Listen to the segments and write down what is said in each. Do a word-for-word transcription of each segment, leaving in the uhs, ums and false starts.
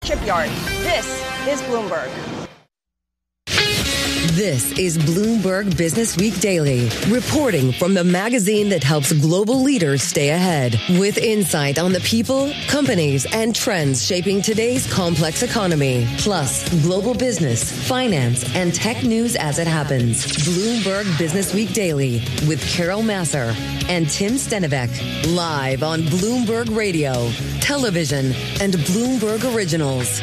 Shipyard. This is Bloomberg. This is Bloomberg Business Week Daily, reporting from the magazine that helps global leaders stay ahead, with insight on the people, companies, and trends shaping today's complex economy, plus global business, finance, and tech news as it happens. Bloomberg Business Week Daily with Carol Massar and Tim Stenovec, live on Bloomberg Radio, television, and Bloomberg Originals.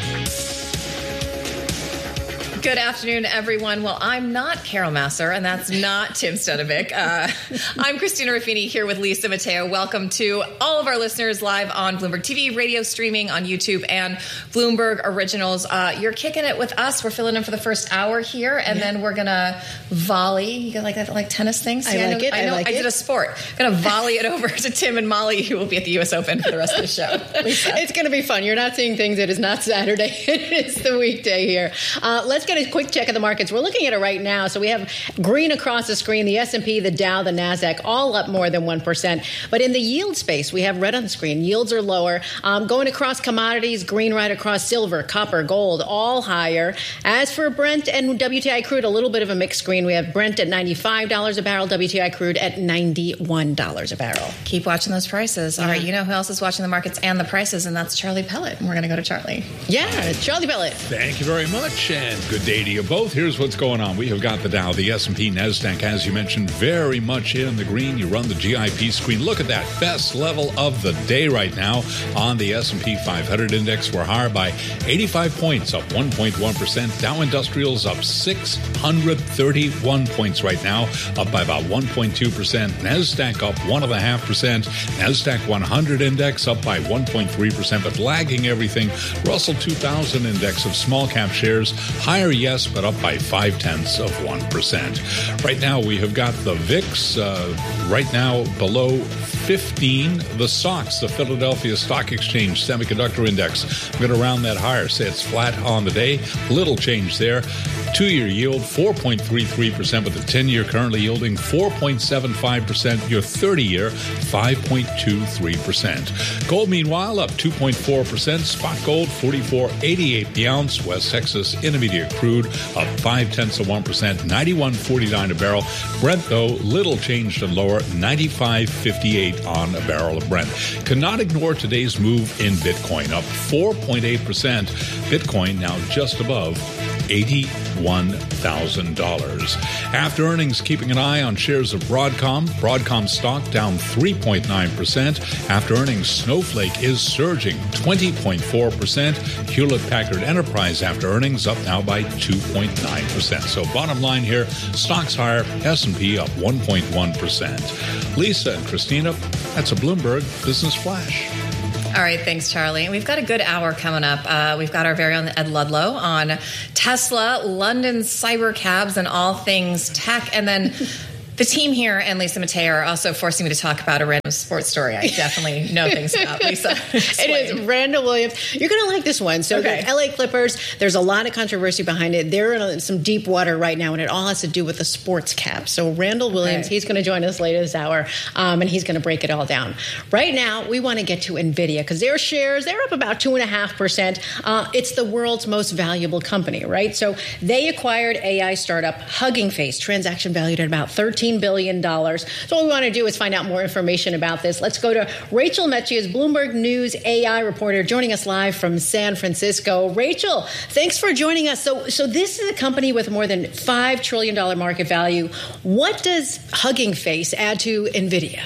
Good afternoon, everyone. Well, I'm not Carol Massar, and that's not Tim Stenovec. Uh, I'm Christina Ruffini here with Lisa Mateo. Welcome to all of our listeners live on Bloomberg T V, radio streaming on YouTube, and Bloomberg Originals. Uh, you're kicking it with us. We're filling in for the first hour here, and yeah. then we're going to volley. You got like that, like tennis things? I like I know, it. I, know, I like I it. did a sport. Going to volley it over to Tim and Molly, who will be at the U S Open for the rest of the show. Lisa. It's going to be fun. You're not seeing things. It is not Saturday. It is the weekday here. Uh, let's get a quick check of the markets. We're looking at it right now. So we have green across the screen. The S and P, the Dow, the NASDAQ, all up more than one percent. But in the yield space, we have red on the screen. Yields are lower. Um, going across commodities, green right across silver, copper, gold, all higher. As for Brent and W T I crude, a little bit of a mixed screen. We have Brent at ninety-five dollars a barrel, W T I crude at ninety-one dollars a barrel. Keep watching those prices. All yeah. right, you know who else is watching the markets and the prices, and that's Charlie Pellet. And we're going to go to Charlie. Yeah, Charlie Pellet. Thank you very much, and good day to you both. Here's what's going on. We have got the Dow, the S and P, NASDAQ, as you mentioned, very much in the green. You run the G I P screen. Look at that best level of the day right now on the S and P five hundred index. We're higher by eighty-five points, up one point one percent. Dow Industrials up six hundred thirty-one points right now, up by about one point two percent. NASDAQ up one point five percent. NASDAQ one hundred index up by one point three percent, but lagging everything. Russell two thousand index of small cap shares, higher, yes, but up by five tenths of one percent. Right now, we have got the V I X uh, right now below fifteen. The S O X, the Philadelphia Stock Exchange Semiconductor Index, I'm going to round that higher, say it's flat on the day. Little change there. Two-year yield, four point three three percent, with the ten-year currently yielding four point seven five percent. Your thirty-year, five point two three percent. Gold, meanwhile, up two point four percent. Spot gold, forty-four eighty-eight the ounce. West Texas Intermediate crude up five tenths of one percent, ninety-one forty-nine a barrel. Brent, though, little changed and lower, ninety-five fifty-eight on a barrel of Brent. Cannot ignore today's move in Bitcoin, up four point eight percent. Bitcoin now just above eighty-one thousand dollars. After earnings, keeping an eye on shares of Broadcom. Broadcom stock down three point nine percent. After earnings, Snowflake is surging twenty point four percent. Hewlett-Packard Enterprise after earnings up now by two point nine percent. So bottom line here, stocks higher, S and P up one point one percent. Lisa and Christina, that's a Bloomberg Business Flash. All right, thanks, Charlie. And we've got a good hour coming up. Uh, we've got our very own Ed Ludlow on Tesla, London cyber cabs, and all things tech. And then the team here and Lisa Mateo are also forcing me to talk about a random sports story I definitely know things about. Lisa, it is Randall Williams. You're going to like this one. So okay. The L A Clippers, there's a lot of controversy behind it. They're in some deep water right now, and it all has to do with the sports cap. So Randall Williams, okay. he's going to join us later this hour, um, and he's going to break it all down. Right now, we want to get to NVIDIA because their shares, they're up about two point five percent. Uh, it's the world's most valuable company, right? So they acquired A I startup Hugging Face, transaction valued at about thirteen billion dollars. So what we want to do is find out more information about this. Let's go to Rachel Metchius, Bloomberg News A I reporter, joining us live from San Francisco. Rachel, thanks for joining us. So, so this is a company with more than five trillion dollars market value. What does Hugging Face add to NVIDIA?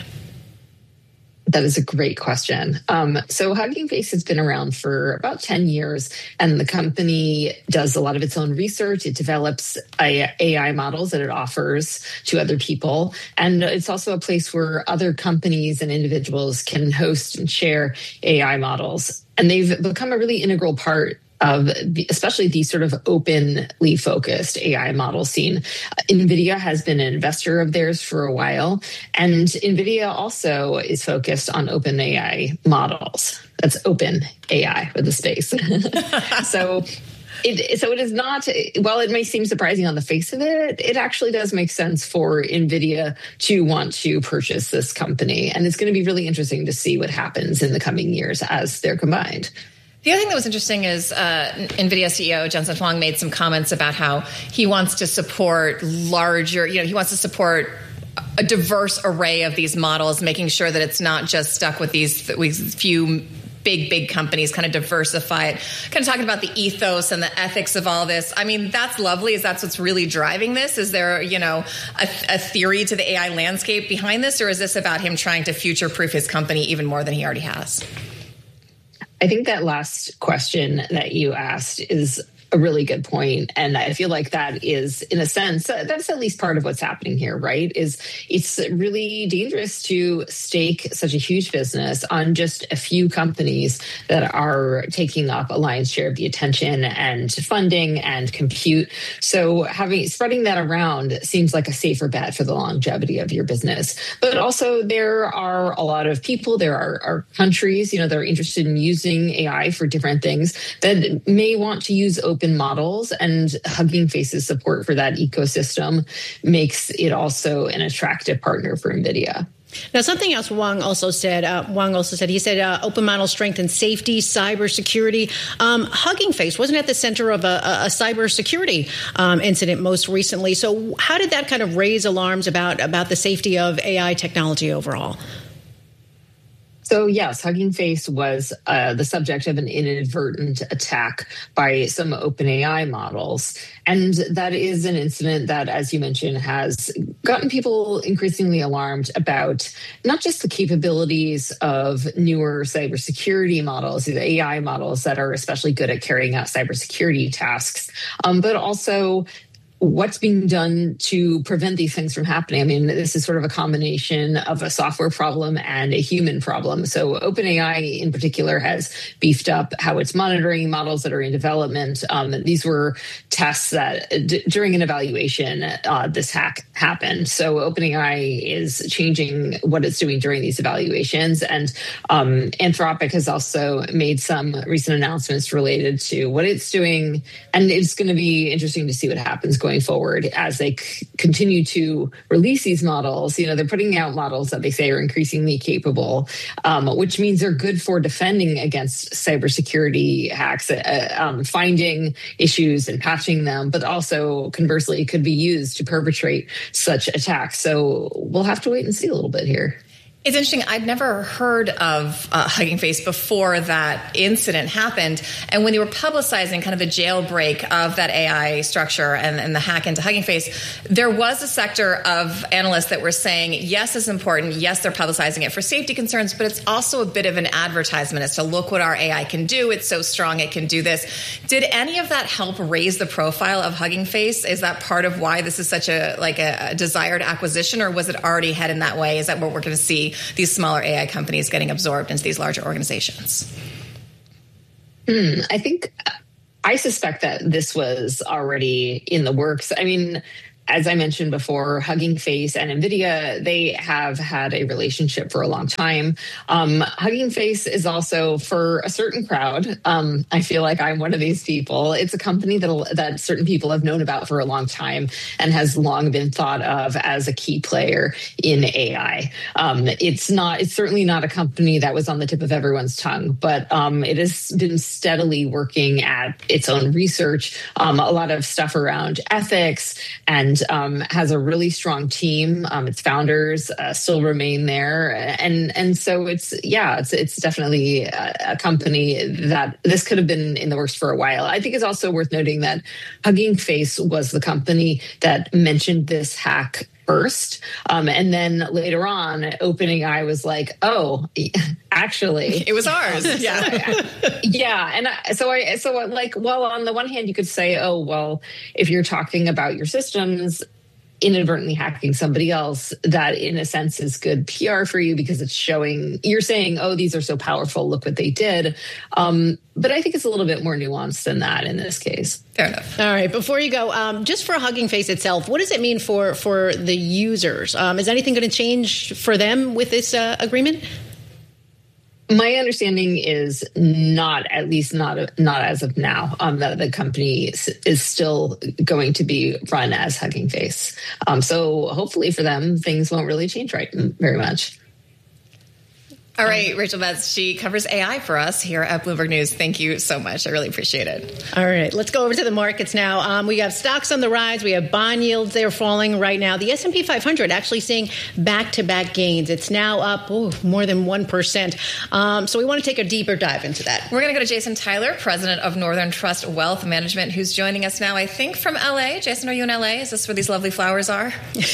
That is a great question. Um, so Hugging Face has been around for about ten years, and the company does a lot of its own research. It develops A I models that it offers to other people. And it's also a place where other companies and individuals can host and share A I models. And they've become a really integral part of the, especially the sort of openly focused A I model scene. NVIDIA has been an investor of theirs for a while, and NVIDIA also is focused on open A I models. That's open A I with a space. so It, so it is not, while it may seem surprising on the face of it, it actually does make sense for NVIDIA to want to purchase this company. And it's going to be really interesting to see what happens in the coming years as they're combined. The other thing that was interesting is uh, NVIDIA C E O Jensen Huang made some comments about how he wants to support larger, you know, he wants to support a diverse array of these models, making sure that it's not just stuck with these, these few big, big companies, kind of diversify it, kind of talking about the ethos and the ethics of all this. I mean, that's lovely. Is that's what's really driving this? Is there, you know, a, a theory to the A I landscape behind this? Or is this about him trying to future-proof his company even more than he already has? I think that last question that you asked is a really good point. And I feel like that is, in a sense, that's at least part of what's happening here, right? Is it's really dangerous to stake such a huge business on just a few companies that are taking up a lion's share of the attention and funding and compute. So having spreading that around seems like a safer bet for the longevity of your business. But also there are a lot of people, there are, are countries, you know, that are interested in using A I for different things that may want to use open open models, and Hugging Face's support for that ecosystem makes it also an attractive partner for NVIDIA. Now, something else Huang also said, uh, Huang also said, he said uh, open model strengthens safety, cybersecurity. Um, Hugging Face wasn't at the center of a, a cybersecurity um, incident most recently. So how did that kind of raise alarms about, about the safety of A I technology overall? So yes, Hugging Face was uh, the subject of an inadvertent attack by some OpenAI models. And that is an incident that, as you mentioned, has gotten people increasingly alarmed about not just the capabilities of newer cybersecurity models, the A I models that are especially good at carrying out cybersecurity tasks, um, but also what's being done to prevent these things from happening. I mean, this is sort of a combination of a software problem and a human problem. So OpenAI in particular has beefed up how it's monitoring models that are in development. Um, these were tests that d- during an evaluation, uh, this hack happened. So OpenAI is changing what it's doing during these evaluations. And um, Anthropic has also made some recent announcements related to what it's doing. And it's going to be interesting to see what happens going forward as they c- continue to release these models. You know, they're putting out models that they say are increasingly capable, um, which means they're good for defending against cybersecurity hacks, uh, um, finding issues and patching them, but also conversely could be used to perpetrate such attacks. So we'll have to wait and see a little bit here. It's interesting. I'd never heard of uh, Hugging Face before that incident happened. And when they were publicizing kind of the jailbreak of that A I structure and, and the hack into Hugging Face, there was a sector of analysts that were saying, yes, it's important. Yes, they're publicizing it for safety concerns, but it's also a bit of an advertisement as to look what our A I can do. It's so strong, it can do this. Did any of that help raise the profile of Hugging Face? Is that part of why this is such a like a, a desired acquisition, or was it already headed that way? Is that what we're going to see? These smaller A I companies getting absorbed into these larger organizations? Hmm, I think, I suspect that this was already in the works. I mean, as I mentioned before, Hugging Face and NVIDIA, they have had a relationship for a long time. Um, Hugging Face is also for a certain crowd. Um, I feel like I'm one of these people. It's a company that that certain people have known about for a long time and has long been thought of as a key player in A I. Um, it's not. It's certainly not a company that was on the tip of everyone's tongue, but um, it has been steadily working at its own research, um, a lot of stuff around ethics, and Um, has a really strong team. Um, its founders uh, still remain there, and and so it's yeah, it's it's definitely a, a company that this could have been in the works for a while. I think it's also worth noting that Hugging Face was the company that mentioned this hack first, um, and then later on, OpenAI was like, "Oh, actually, it was ours." Yeah, yeah, and I, so I, so like, well, on the one hand, you could say, "Oh, well, if you're talking about your systems, inadvertently hacking somebody else, that in a sense is good P R for you because it's showing you're saying, oh, these are so powerful. Look what they did." Um, but I think it's a little bit more nuanced than that in this case. Fair enough. All right. Before you go, um, just for Hugging Face itself, what does it mean for for the users? Um, is anything going to change for them with this uh, agreement? My understanding is not, at least not not as of now, um, that the company is still going to be run as Hugging Face. Um, so hopefully for them, things won't really change right very much. All right, Rachel Betts, she covers A I for us here at Bloomberg News. Thank you so much. I really appreciate it. All right, let's go over to the markets now. Um, we have stocks on the rise. We have bond yields. They're falling right now. The S and P five hundred actually seeing back-to-back gains. It's now up ooh, more than one percent. Um, so we want to take a deeper dive into that. We're going to go to Jason Tyler, president of Northern Trust Wealth Management, who's joining us now, I think, from L A. Jason, are you in L A? Is this where these lovely flowers are?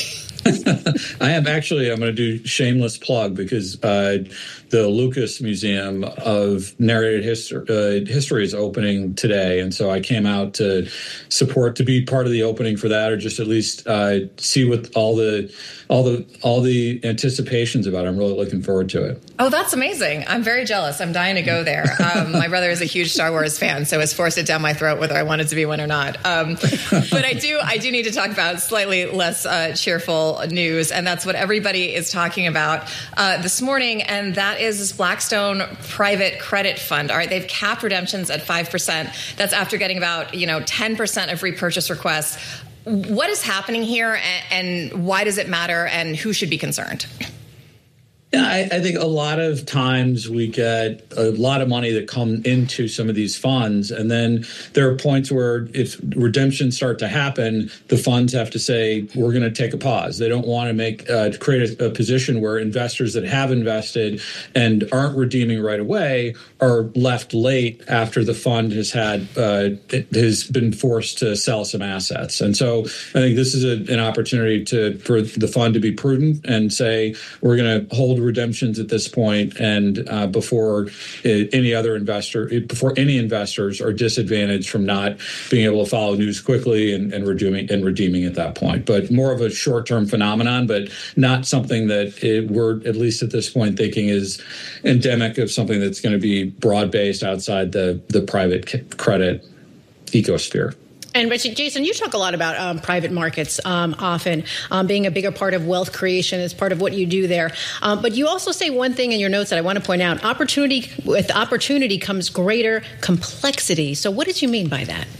I am actually, I'm going to do shameless plug because uh, the Lucas Museum of Narrated History, uh, History is opening today. And so I came out to support, to be part of the opening for that, or just at least uh, see what all the all the all the anticipations about it. I'm really looking forward to it. Oh, that's amazing. I'm very jealous. I'm dying to go there. Um, my brother is a huge Star Wars fan, so it's forced it down my throat whether I wanted to be one or not. Um, but I do I do need to talk about slightly less uh, cheerful news, and that's what everybody is talking about uh, this morning, and that is this Blackstone private credit fund. All right, they've capped redemptions at five percent. That's after getting about, you know, ten percent of repurchase requests. What is happening here, and, and why does it matter, and who should be concerned? Yeah, I, I think a lot of times we get a lot of money that come into some of these funds, and then there are points where if redemptions start to happen, the funds have to say, we're going to take a pause. They don't want to make uh, create a, a position where investors that have invested and aren't redeeming right away are left late after the fund has had uh, it has been forced to sell some assets. And so I think this is a, an opportunity to for the fund to be prudent and say, we're going to hold redemptions at this point, and uh, before it, any other investor, before any investors are disadvantaged from not being able to follow news quickly and, and redeeming and redeeming at that point. But more of a short-term phenomenon, but not something that it, we're at least at this point thinking is endemic of something that's going to be broad-based outside the the private credit ecosphere. And Richard, Jason, you talk a lot about um, private markets um, often um, being a bigger part of wealth creation as part of what you do there. Um, but you also say one thing in your notes that I want to point out. Opportunity, with opportunity comes greater complexity. So what did you mean by that?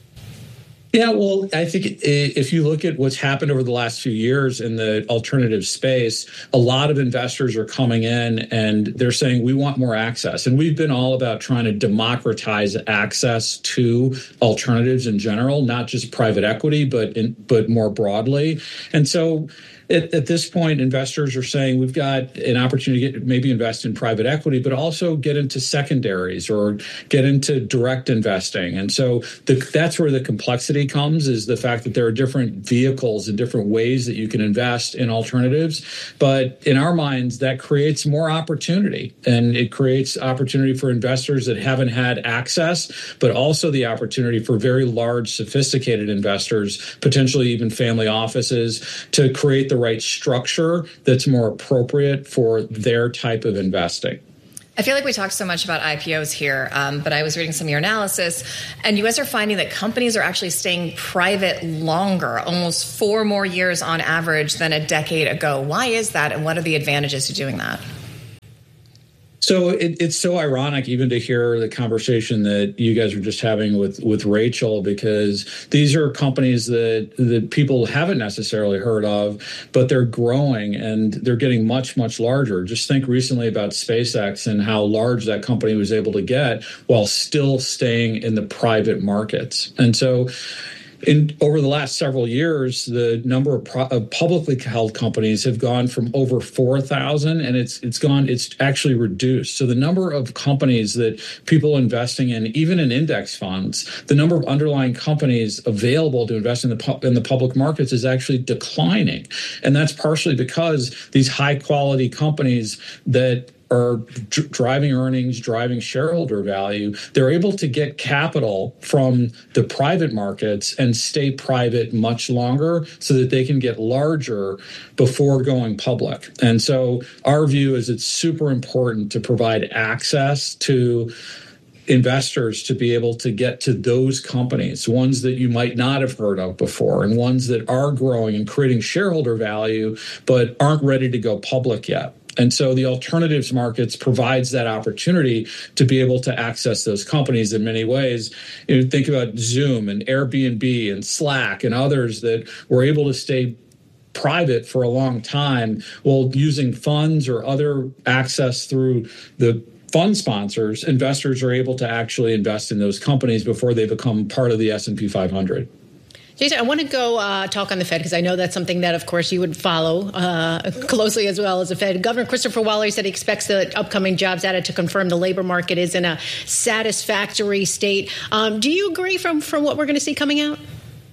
Yeah, well, I think if you look at what's happened over the last few years in the alternative space, a lot of investors are coming in and they're saying, we want more access. And we've been all about trying to democratize access to alternatives in general, not just private equity, but in, but more broadly. And so At, at this point, investors are saying we've got an opportunity to get, maybe invest in private equity, but also get into secondaries or get into direct investing. And so the, that's where the complexity comes, is the fact that there are different vehicles and different ways that you can invest in alternatives. But in our minds, that creates more opportunity, and it creates opportunity for investors that haven't had access, but also the opportunity for very large, sophisticated investors, potentially even family offices, to create the right structure that's more appropriate for their type of investing. I feel like we talk so much about I P Os here, um, but I was reading some of your analysis, and you guys are finding that companies are actually staying private longer, almost four more years on average than a decade ago. Why is that, and what are the advantages to doing that? So it, it's so ironic even to hear the conversation that you guys were just having with, with Rachel, because these are companies that, that people haven't necessarily heard of, but they're growing and they're getting much, much larger. Just think recently about SpaceX and how large that company was able to get while still staying in the private markets. And so In, over the last several years, the number of, pro, of publicly held companies have gone from over four thousand, and it's it's gone. It's actually reduced. So the number of companies that people are investing in, even in index funds, the number of underlying companies available to invest in the pu- in the public markets is actually declining, and that's partially because these high quality companies that are d- driving earnings, driving shareholder value, they're able to get capital from the private markets and stay private much longer so that they can get larger before going public. And so our view is it's super important to provide access to investors to be able to get to those companies, ones that you might not have heard of before, and ones that are growing and creating shareholder value but aren't ready to go public yet. And so the alternatives markets provides that opportunity to be able to access those companies in many ways. You know, think about Zoom and Airbnb and Slack and others that were able to stay private for a long time. Well, using funds or other access through the fund sponsors, investors are able to actually invest in those companies before they become part of the S and P five hundred. Jason, I want to go uh, talk on the Fed because I know that's something that, of course, you would follow uh, closely as well as the Fed. Governor Christopher Waller said he expects the upcoming jobs data to confirm the labor market is in a satisfactory state. Um, do you agree from, from what we're going to see coming out?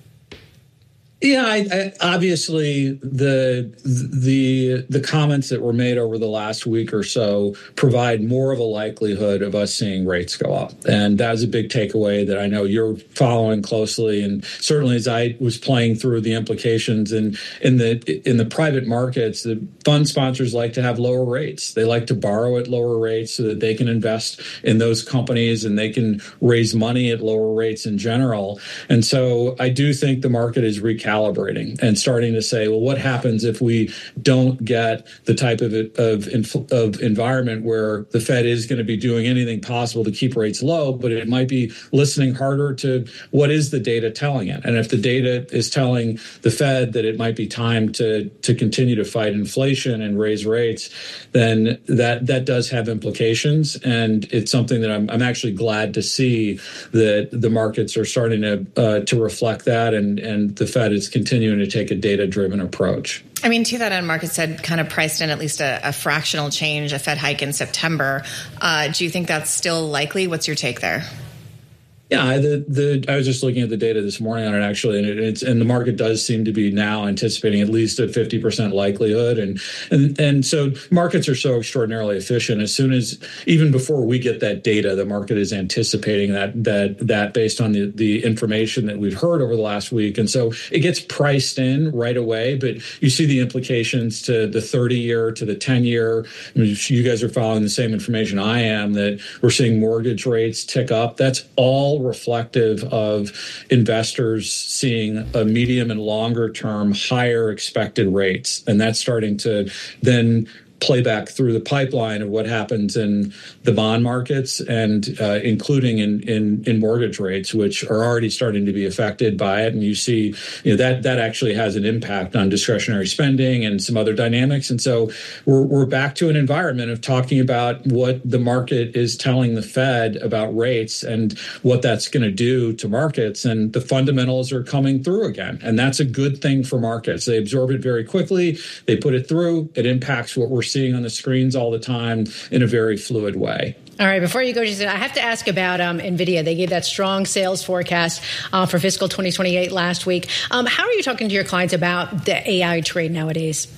Yeah, I, I, obviously the the the comments that were made over the last week or so provide more of a likelihood of us seeing rates go up, and that was a big takeaway that I know you're following closely. And certainly, as I was playing through the implications and in the in the private markets, the fund sponsors like to have lower rates. They like to borrow at lower rates so that they can invest in those companies and they can raise money at lower rates in general. And so, I do think the market is recalibrating. Calibrating and starting to say, well, what happens if we don't get the type of of, of environment where the Fed is going to be doing anything possible to keep rates low, but it might be listening harder to what is the data telling it. And if the data is telling the Fed that it might be time to to continue to fight inflation and raise rates, then that that does have implications. And it's something that I'm I'm actually glad to see that the markets are starting to uh, to reflect that, and and the Fed is continuing to take a data-driven approach. I mean, to that end, markets had kind of priced in at least a, a fractional change, a Fed hike in September. Uh, do you think that's still likely? What's your take there? Yeah, the the I was just looking at the data this morning on it actually, and it, it's and the market does seem to be now anticipating at least a fifty percent likelihood, and and and so markets are so extraordinarily efficient. As soon as even before we get that data, the market is anticipating that that that based on the the information that we've heard over the last week, and so it gets priced in right away. But you see the implications to the thirty year, to the ten year. I mean, you guys are following the same information I am, that we're seeing mortgage rates tick up. That's all reflective of investors seeing a medium and longer term higher expected rates. And that's starting to then play back through the pipeline of what happens in the bond markets, and uh, including in, in in mortgage rates, which are already starting to be affected by it. And you see, you know, that that actually has an impact on discretionary spending and some other dynamics. And so we're we're back to an environment of talking about what the market is telling the Fed about rates and what that's going to do to markets. And the fundamentals are coming through again, and that's a good thing for markets. They absorb it very quickly. They put it through. It impacts what we're seeing on the screens all the time in a very fluid way. All right, before you go, Jason, I have to ask about um, NVIDIA. They gave that strong sales forecast uh, for fiscal twenty twenty-eight last week. Um, how are you talking to your clients about the A I trade nowadays?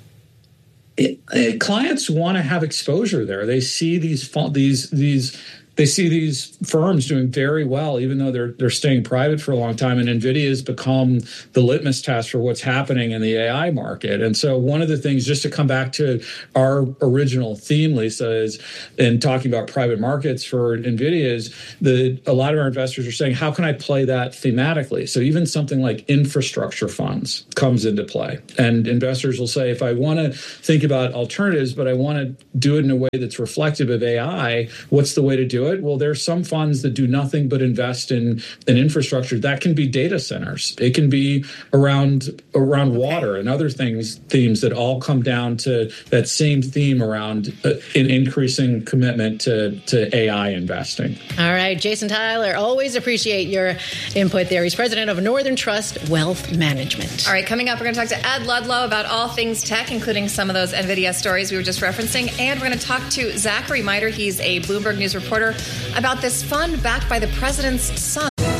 It, it, clients want to have exposure there. They see these these these. They see these firms doing very well, even though they're they're staying private for a long time. And NVIDIA has become the litmus test for what's happening in the A I market. And so one of the things, just to come back to our original theme, Lisa, is in talking about private markets for NVIDIA, is that a lot of our investors are saying, how can I play that thematically? So even something like infrastructure funds comes into play. And investors will say, if I want to think about alternatives, but I want to do it in a way that's reflective of A I, what's the way to do it? Well, there's some funds that do nothing but invest in, in infrastructure. That can be data centers. It can be around around water and other things, themes that all come down to that same theme around uh, an increasing commitment to, to A I investing. All right, Jason Tyler, always appreciate your input there. He's president of Northern Trust Wealth Management. All right, coming up, we're going to talk to Ed Ludlow about all things tech, including some of those NVIDIA stories we were just referencing. And we're going to talk to Zachary Miter. He's a Bloomberg News reporter about this fund backed by the president's son.